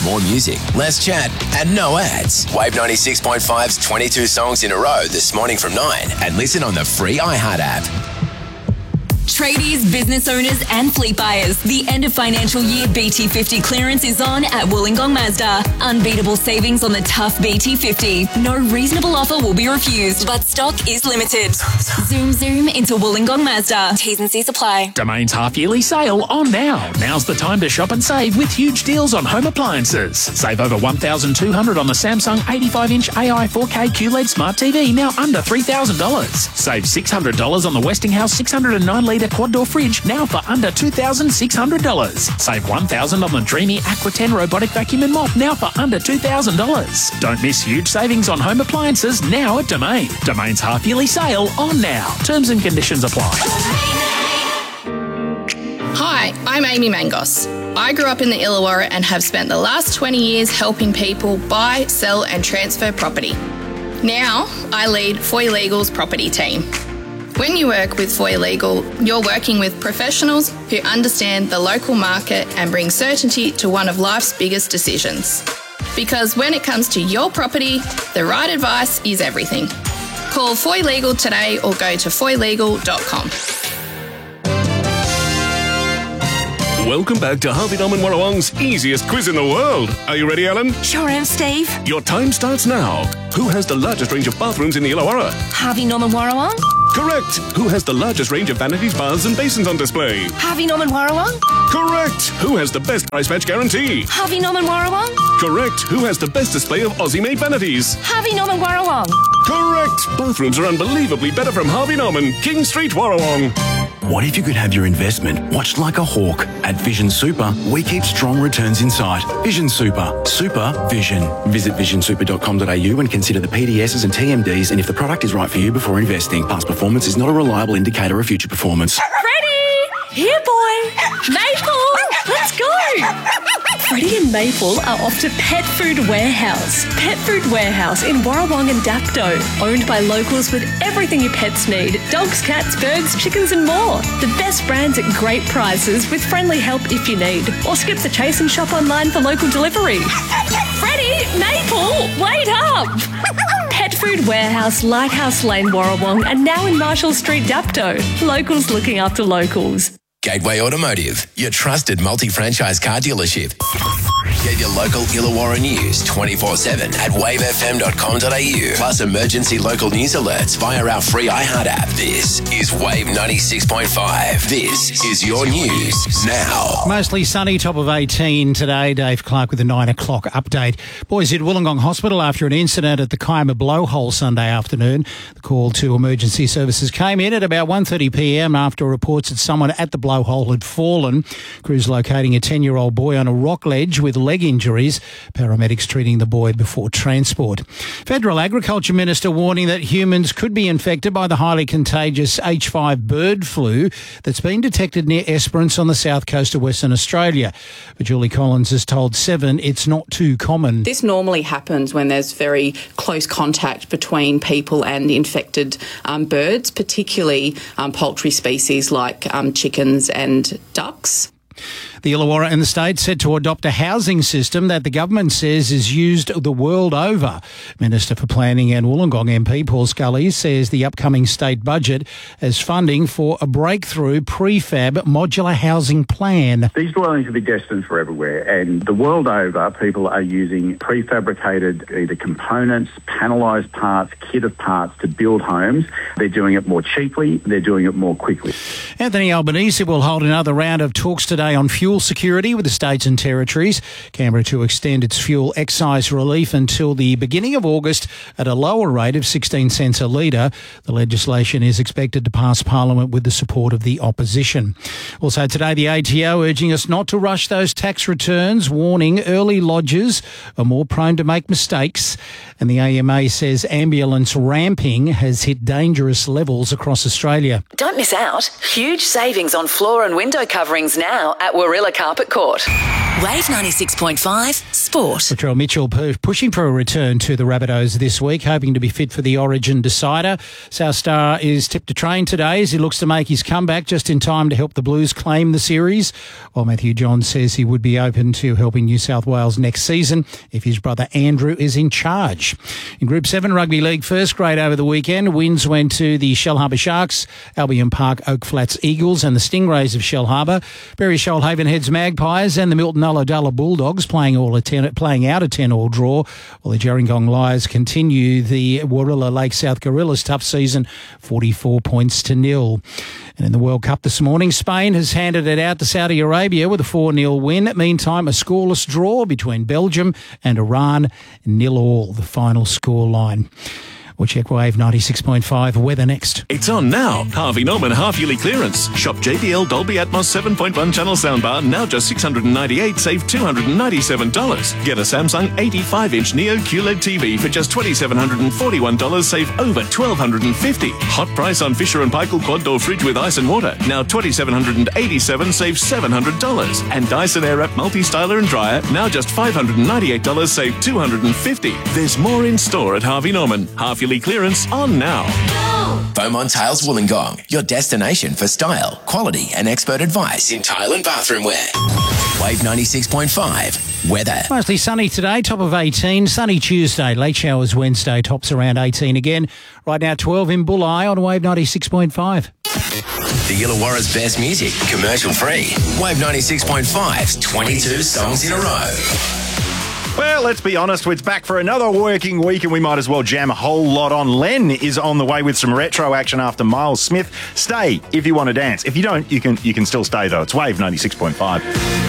more music, less chat, and no ads. Wave 96.5's 22 songs in a row this morning from 9, and listen on the free iHeart app. Tradies, business owners and fleet buyers. The end of financial year BT50 clearance is on at Wollongong Mazda. Unbeatable savings on the tough BT50. No reasonable offer will be refused, but stock is limited. Zoom into Wollongong Mazda. T's and C's apply. Domain's half-yearly sale on now. Now's the time to shop and save with huge deals on home appliances. Save over $1,200 on the Samsung 85-inch AI 4K QLED Smart TV, now under $3,000. Save $600 on the Westinghouse 609-litre quad-door fridge, now for under $2,600. Save $1,000 on the Dreamy Aqua 10 robotic vacuum and mop, now for under $2,000. Don't miss huge savings on home appliances now at Domain. Domain's half-yearly sale on now. Terms and conditions apply. Hi, I'm Amy Mangos. I grew up in the Illawarra and have spent the last 20 years helping people buy, sell and transfer property. Now, I lead Foy Legal's property team. When you work with Foy Legal, you're working with professionals who understand the local market and bring certainty to one of life's biggest decisions. Because when it comes to your property, the right advice is everything. Call Foy Legal today or go to foylegal.com. Welcome back to Harvey Norman Warrawong's easiest quiz in the world. Are you ready, Alan? Sure am, Steve. Your time starts now. Who has the largest range of bathrooms in the Illawarra? Harvey Norman Warrawong. Correct. Who has the largest range of vanities, baths and basins on display? Harvey Norman Warrawong. Correct. Who has the best price match guarantee? Harvey Norman Warrawong. Correct. Who has the best display of Aussie-made vanities? Harvey Norman Warrawong. Correct. Bathrooms are unbelievably better from Harvey Norman, King Street, Warrawong. What if you could have your investment watched like a hawk? At Vision Super, we keep strong returns in sight. Vision Super. Super Vision. Visit visionsuper.com.au and consider the PDSs and TMDs and if the product is right for you before investing. Past performance is not a reliable indicator of future performance. Freddie! Here, boy! Maple! Let's go! Freddie and Maple are off to Pet Food Warehouse. Pet Food Warehouse in Warrawong and Dapto. Owned by locals with everything your pets need. Dogs, cats, birds, chickens and more. The best brands at great prices with friendly help if you need. Or skip the chase and shop online for local delivery. Freddie! Maple! Wait up! Pet Food Warehouse, Lighthouse Lane, Warrawong, and now in Marshall Street, Dapto. Locals looking after locals. Gateway Automotive, your trusted multi-franchise car dealership. Get your local Illawarra news 24/7 at wavefm.com.au. Plus emergency local news alerts via our free iHeart app. This is Wave 96.5. This is your news now. Mostly sunny, top of 18 today. Dave Clark with a 9 o'clock update. Boys at Wollongong Hospital after an incident at the Kiama Blowhole Sunday afternoon. The call to emergency services came in at about 1:30pm after reports that someone at the blowhole had fallen. Crews locating a 10-year-old boy on a rock ledge with leg injuries. Paramedics treating the boy before transport. Federal Agriculture Minister warning that humans could be infected by the highly contagious H5 bird flu that's been detected near Esperance on the south coast of Western Australia. But Julie Collins has told Seven it's not too common. This normally happens when there's very close contact between people and infected birds, particularly poultry species like chickens and ducks. The Illawarra and the state set to adopt a housing system that the government says is used the world over. Minister for Planning and Wollongong MP Paul Scully says the upcoming state budget has funding for a breakthrough prefab modular housing plan. These dwellings will be destined for everywhere, and the world over people are using prefabricated either components, panelised parts, kit of parts to build homes. They're doing it more cheaply, they're doing it more quickly. Anthony Albanese will hold another round of talks today on fuel security with the states and territories. Canberra to extend its fuel excise relief until the beginning of August at a lower rate of 16 cents a litre. The legislation is expected to pass Parliament with the support of the opposition. Also today, the ATO urging us not to rush those tax returns, warning early lodgers are more prone to make mistakes. And the AMA says ambulance ramping has hit dangerous levels across Australia. Don't miss out. Huge savings on floor and window coverings now at Warilla Gorilla Carpet Court. Wave 96.5 Sport. Latrell Mitchell pushing for a return to the Rabbitohs this week, hoping to be fit for the Origin decider. South Star is tipped to train today as he looks to make his comeback just in time to help the Blues claim the series, while Matthew Johns says he would be open to helping New South Wales next season if his brother Andrew is in charge. In Group 7 Rugby League first grade over the weekend, wins went to the Shellharbour Sharks, Albion Park Oak Flats Eagles and the Stingrays of Shellharbour, Berry Shoalhaven Heads Magpies and the Milton Ulladulla Bulldogs playing out a 10-all draw, while the Gerringong Lions continue the Warilla Lake South Gorillas tough season, 44 points to 0. And in the World Cup this morning, Spain has handed it out to Saudi Arabia with a 4-0 win. Meantime, a scoreless draw between Belgium and Iran, 0-0, the final scoreline. We'll check Wave 96.5 weather next. It's on now. Harvey Norman half-yearly clearance. Shop JBL Dolby Atmos 7.1 channel soundbar, now just $698, save $297. Get a Samsung 85-inch Neo QLED TV for just $2,741, save over $1,250. Hot price on Fisher & Paykel quad door fridge with ice and water, now $2,787, save $700. And Dyson Airwrap multi-styler and dryer, now just $598, save $250. There's more in store at Harvey Norman. Half-yearly clearance on now. Beaumont Tiles Wollongong, your destination for style, quality and expert advice in tile and bathroom wear. Wave 96.5 weather. Mostly sunny today, top of 18. Sunny Tuesday, late showers Wednesday, tops around 18 again. Right now 12 in Bulli on Wave 96.5. The Illawarra's best music, commercial free. Wave 96.5's 22 songs in a row. Well, let's be honest, it's back for another working week and we might as well jam a whole lot on. Len is on the way with some retro action after Miles Smith. Stay if you want to dance. If you don't, you can still stay though. It's Wave 96.5.